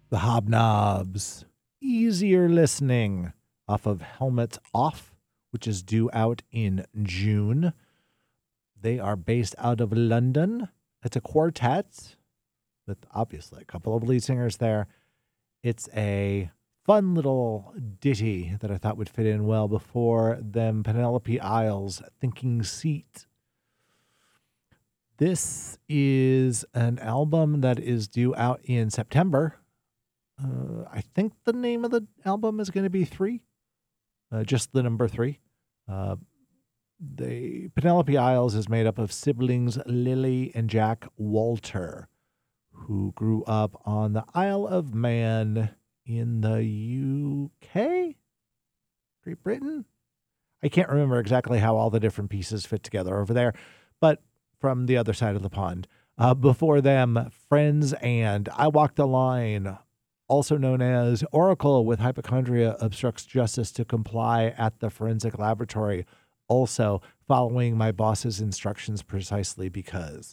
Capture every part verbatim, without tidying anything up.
The Hobnobs. Easier listening off of Helmets Off, which is due out in June. They are based out of London. It's a quartet with obviously a couple of lead singers there. It's a fun little ditty that I thought would fit in well before them Penelope Isles, Thinking Seat. This is an album that is due out in September. Uh, I think the name of the album is going to be Three, uh, just the number three. Uh, the Penelope Isles is made up of siblings Lily and Jack Walter, who grew up on the Isle of Man in the U K, Great Britain. I can't remember exactly how all the different pieces fit together over there, but from the other side of the pond. Uh, before them, Friends and I Walk the Line, also known as Oracle with Hypochondria Obstructs Justice to Comply at the Forensic Laboratory, also following my boss's instructions precisely because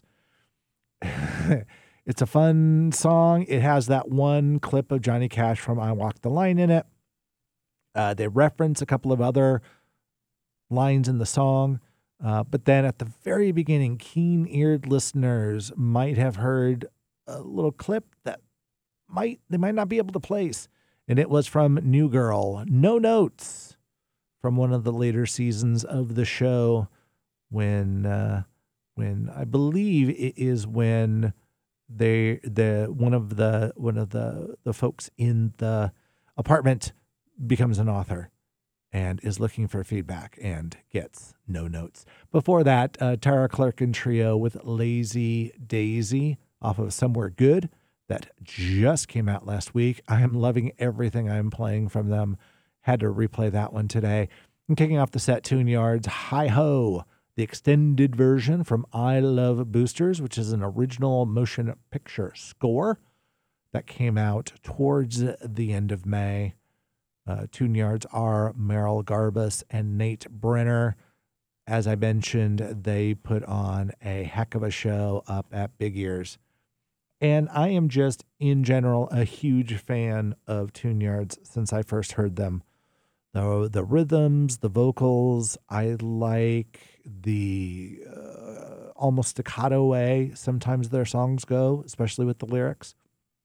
it's a fun song. It has that one clip of Johnny Cash from I Walk the Line in it. Uh, they reference a couple of other lines in the song. Uh, but then at the very beginning, keen-eared listeners might have heard a little clip that might they might not be able to place. And it was from New Girl, No Notes, from one of the later seasons of the show when uh, when I believe it is when they the one of the one of the, the folks in the apartment becomes an author and is looking for feedback and gets no notes. Before that, uh, Tara Clark and Trio with Lazy Daisy off of Somewhere Good that just came out last week. I am loving everything I'm playing from them. Had to replay that one today. And kicking off the set, Tune Yards, Hi Ho, the extended version from I Love Boosters, which is an original motion picture score that came out towards the end of May. Uh, Tune Yards are Meryl Garbus and Nate Brenner. As I mentioned, they put on a heck of a show up at Big Ears. And I am just, in general, a huge fan of Tune Yards since I first heard them. The, the rhythms, the vocals, I like the uh, almost staccato way sometimes their songs go, especially with the lyrics.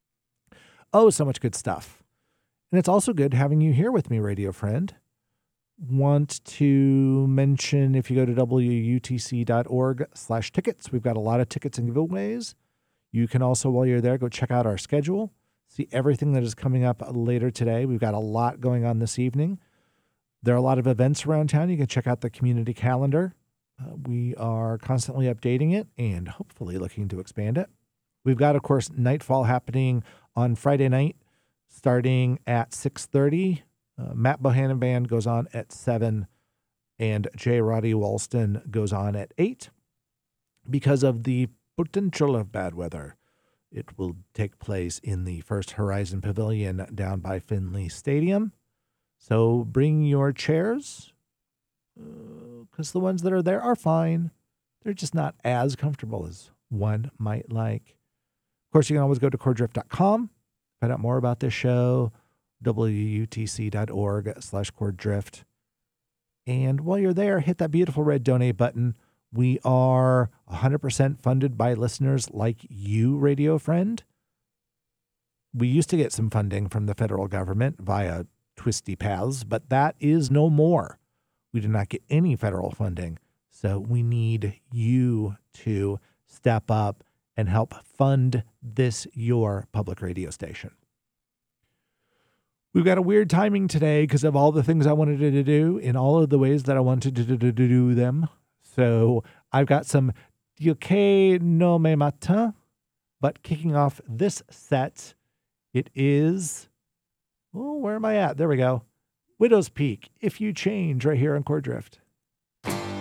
Oh, so much good stuff. And it's also good having you here with me, radio friend. Want to mention, if you go to W U T C dot org slash tickets, we've got a lot of tickets and giveaways. You can also, while you're there, go check out our schedule, see everything that is coming up later today. We've got a lot going on this evening. There are a lot of events around town. You can check out the community calendar. Uh, we are constantly updating it and hopefully looking to expand it. We've got, of course, Nightfall happening on Friday night, starting at six thirty. Uh, Matt Bohannon Band goes on at seven, and J. Roddy Walston goes on at eight. Because of the potential of bad weather, it will take place in the First Horizon Pavilion down by Finley Stadium. So bring your chairs, because uh, the ones that are there are fine. They're just not as comfortable as one might like. Of course, you can always go to core drift dot com. Find out more about this show, W U T C dot org slash core drift. And while you're there, hit that beautiful red donate button. We are one hundred percent funded by listeners like you, radio friend. We used to get some funding from the federal government via twisty paths, but that is no more. We do not get any federal funding. So we need you to step up and help fund this, your public radio station. We've got a weird timing today because of all the things I wanted to do in all of the ways that I wanted to do them. So I've got some Dioke no me matin, but kicking off this set, it is, oh, where am I at? There we go. Widow's Peak, If You Change, right here on Core Drift.